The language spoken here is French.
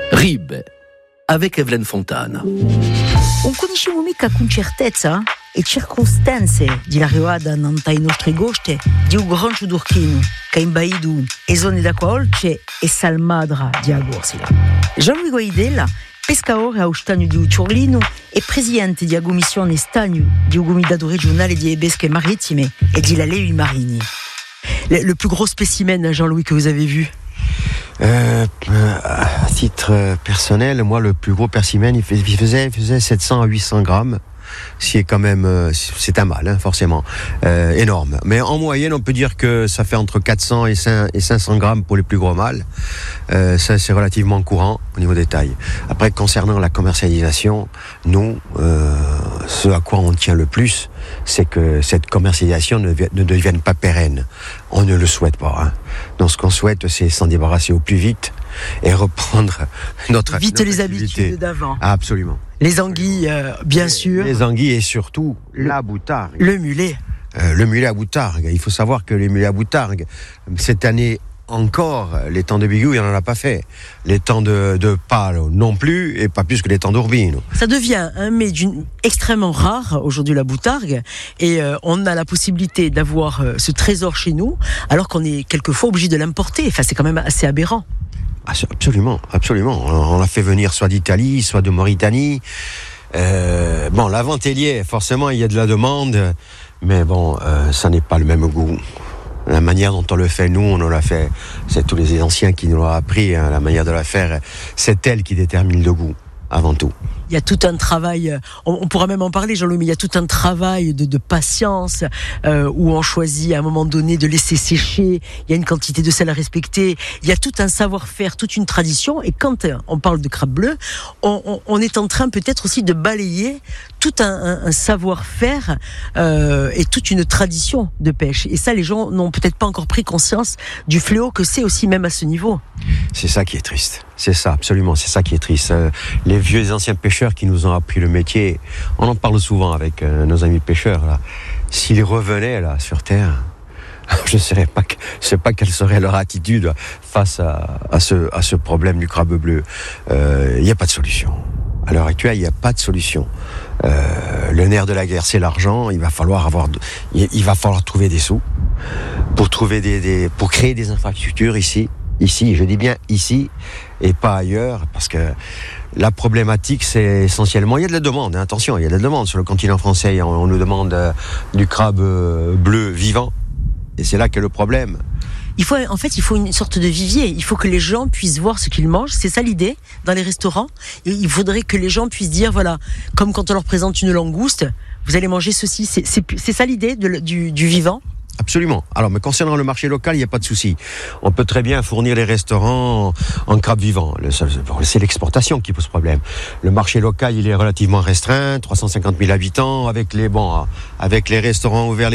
Rib, avec Evelyne Fontana. Non conosciamo mica con certezza e circostanze di l'arrivata ai nostri gosti di un grancio d'Urchino che ha imbaito le zone d'acqua olce e salmadra di Agorsila. Jean-Louis Guaidella, pescatore a Stagno di Ciorlino e presidente della commissione Stagno di Comitato regionale di Pesche Marittime e di la Lei Marini. Le plus gros spécimen, Jean-Louis, que vous avez vu? À titre personnel, moi, le plus gros persimène, il faisait 700 à 800 grammes. Ce qui est quand même, c'est un mâle, hein, forcément, énorme. Mais en moyenne, on peut dire que ça fait entre 400 et 500 grammes pour les plus gros mâles. Ça, c'est relativement courant au niveau des tailles. Après, concernant la commercialisation, nous, ce à quoi on tient le plus, c'est que cette commercialisation ne devienne pas pérenne. On ne le souhaite pas. Hein. Donc, ce qu'on souhaite, c'est s'en débarrasser au plus vite et reprendre notre activité. Vite les habitudes d'avant. Absolument. Les anguilles, bien sûr. Les anguilles et surtout la boutargue. Le mulet. Le mulet à boutargue. Il faut savoir que les mulets à boutargue, cette année encore, les temps de bigou, il n'en a pas fait. Les temps de palo non plus, et pas plus que les temps d'ourbino. Ça devient un mets extrêmement rare aujourd'hui, la boutargue, et on a la possibilité d'avoir ce trésor chez nous, alors qu'on est quelquefois obligé de l'importer. Enfin, c'est quand même assez aberrant. Absolument, absolument. On l'a fait venir soit d'Italie, soit de Mauritanie. Bon, la vente est liée, forcément, il y a de la demande, mais bon, ça n'est pas le même goût. La manière dont on le fait, nous, on l'a fait, c'est tous les anciens qui nous l'ont appris, hein, la manière de la faire, c'est elle qui détermine le goût, avant tout. Il y a tout un travail, on pourra même en parler, Jean-Louis, mais il y a tout un travail de patience où on choisit à un moment donné de laisser sécher, il y a une quantité de sel à respecter, il y a tout un savoir-faire, toute une tradition, et quand on parle de crabe bleu, on est en train peut-être aussi de balayer tout un savoir-faire et toute une tradition de pêche. Et ça, les gens n'ont peut-être pas encore pris conscience du fléau que c'est aussi même à ce niveau. C'est ça qui est triste. C'est ça, absolument, c'est ça qui est triste. Les vieux et anciens pêcheurs qui nous ont appris le métier, on en parle souvent avec nos amis pêcheurs, là. S'ils revenaient là sur Terre, je ne sais pas quelle serait leur attitude face à ce problème du crabe bleu. Il n'y a pas de solution. À l'heure actuelle, il n'y a pas de solution. Le nerf de la guerre, c'est l'argent. Il va falloir trouver des sous pour créer des infrastructures ici, je dis bien ici, et pas ailleurs, parce que la problématique, c'est essentiellement, il y a de la demande, hein, attention, il y a de la demande sur le continent français, on nous demande du crabe bleu vivant, et c'est là qu'est le problème. Il faut une sorte de vivier. Il faut que les gens puissent voir ce qu'ils mangent. C'est ça l'idée dans les restaurants. Et il faudrait que les gens puissent dire, voilà, comme quand on leur présente une langouste, vous allez manger ceci. C'est ça l'idée du vivant. Absolument. Alors, mais concernant le marché local, il n'y a pas de souci. On peut très bien fournir les restaurants en crabe vivant. C'est l'exportation qui pose problème. Le marché local, il est relativement restreint, 350 000 habitants, avec les restaurants ouverts